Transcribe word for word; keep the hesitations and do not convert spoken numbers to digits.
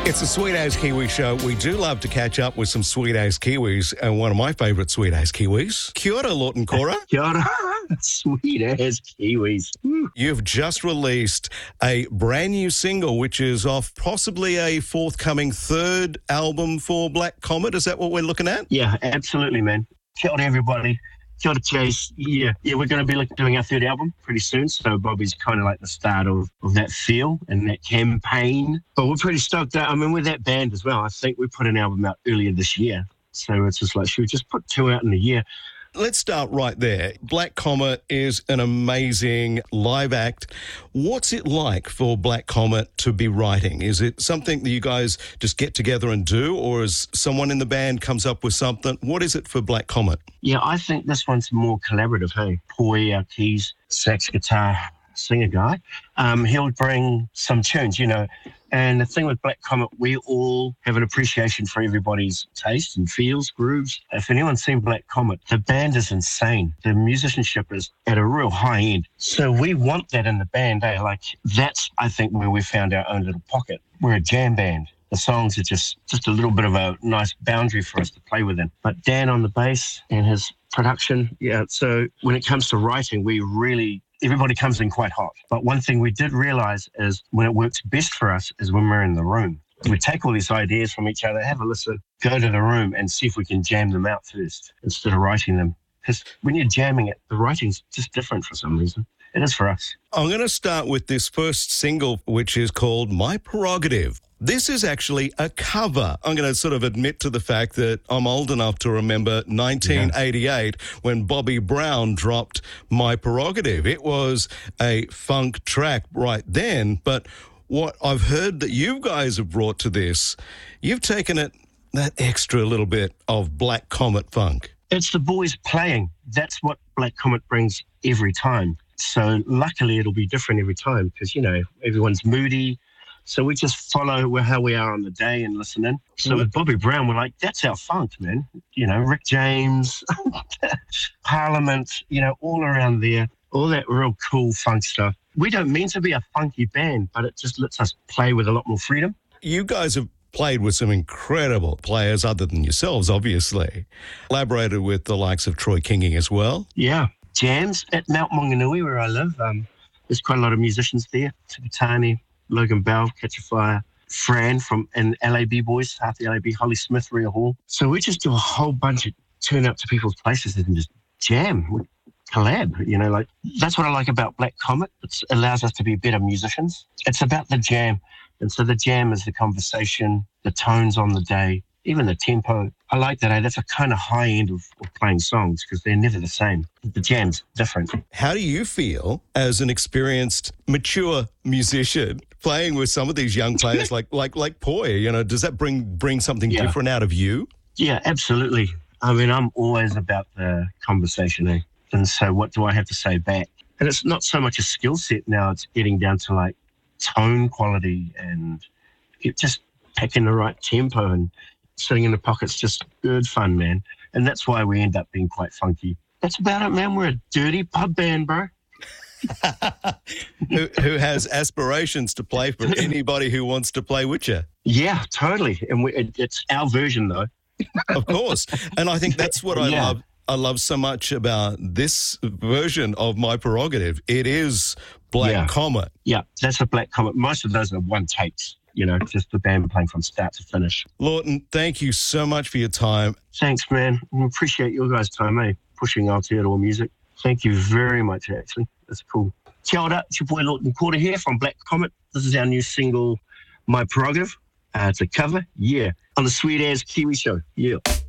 It's a Sweet As Kiwi show. We do love to catch up with some Sweet As Kiwis, and one of my favourite Sweet As Kiwis. Kia ora, Lawton Cora. Kia ora. Sweet As Kiwis. Woo. You've just released a brand new single, which is off possibly a forthcoming third album for Black Comet. Is that what we're looking at? Yeah, absolutely, man. Kia ora, everybody. Kia ora, Chase. Yeah, yeah, we're going to be like, doing our third album pretty soon, so Bobby's kind of like the start of, of that feel and that campaign. But we're pretty stoked. I mean, with that band as well, I think we put an album out earlier this year, so it's just like, should we just put two out in a year? Let's start right there. Black Comet is an amazing live act. What's it like for Black Comet to be writing? Is it something that you guys just get together and do, or is someone in the band comes up with something? What is it for Black Comet? Yeah, I think this one's more collaborative, hey? Poi, our keys, sax, guitar, singer guy, um, he'll bring some tunes, you know. And the thing with Black Comet, we all have an appreciation for everybody's taste and feels, grooves. If anyone's seen Black Comet, the band is insane. The musicianship is at a real high end. So we want that in the band, eh? Like, that's, I think, where we found our own little pocket. We're a jam band. The songs are just, just a little bit of a nice boundary for us to play within. But Dan on the bass and his production, yeah, so when it comes to writing, we really... everybody comes in quite hot. But one thing we did realize is when it works best for us is when we're in the room. We take all these ideas from each other, have a listen, go to the room and see if we can jam them out first instead of writing them. Because when you're jamming it, the writing's just different for some reason. It is for us. I'm going to start with this first single, which is called My Prerogative. This is actually a cover. I'm going to sort of admit to the fact that I'm old enough to remember nineteen eighty-eight yeah. when Bobby Brown dropped My Prerogative. It was a funk track right then, but what I've heard that you guys have brought to this, you've taken it that extra little bit of Black Comet funk. It's the boys playing. That's what Black Comet brings every time. So luckily it'll be different every time because, you know, everyone's moody. So we just follow how we are on the day and listen in. So with Bobby Brown, we're like, that's our funk, man. You know, Rick James, Parliament, you know, all around there, all that real cool funk stuff. We don't mean to be a funky band, but it just lets us play with a lot more freedom. You guys have played with some incredible players other than yourselves, obviously. Collaborated with the likes of Troy Kingi as well. Yeah. Jams at Mount Maunganui, where I live. Um, there's quite a lot of musicians there. Tikitani, Logan Bell, Catch a Fire, Fran from and L A B Boys, half the L A B, Holly Smith, Rhea Hall. So we just do a whole bunch of turn up to people's places and just jam, we collab, you know, like that's what I like about Black Comet. It allows us to be better musicians. It's about the jam. And so the jam is the conversation, the tones on the day, even the tempo. I like that. Eh? That's a kind of high end of, of playing songs because they're never the same. The jam's different. How do you feel as an experienced, mature musician playing with some of these young players like like like Poi? You know, does that bring bring something yeah. different out of you? Yeah, absolutely. I mean, I'm always about the conversation, eh? And so what do I have to say back? And it's not so much a skill set now. It's getting down to like tone quality and it just picking the right tempo and sitting in the pocket's just good fun, man. And that's why we end up being quite funky. That's about it, man. We're a dirty pub band, bro. who, who has aspirations to play for anybody who wants to play with you. Yeah, totally. And we, it, it's our version, though. Of course. And I think that's what I yeah. love. I love so much about this version of My Prerogative. It is Black yeah. Comet. Yeah, that's a Black Comet. Most of those are one takes. You know, just the band playing from start to finish. Lawton, thank you so much for your time. Thanks, man. I appreciate your guys' time, eh? Pushing Aotearoa music. Thank you very much, actually. That's cool. Kia ora, it's your boy Lawton Cora here from Black Comet. This is our new single, My Prerogative. Uh, it's a cover, yeah, on the Sweet As Kiwi show, yeah.